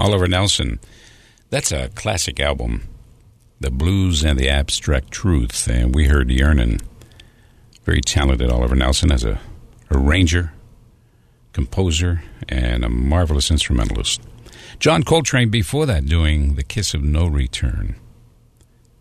Oliver Nelson. That's a classic album, The Blues and the Abstract Truth. And we heard Yearnin'. Very talented Oliver Nelson as a arranger, composer, and a marvelous instrumentalist. John Coltrane before that doing The Kiss of No Return.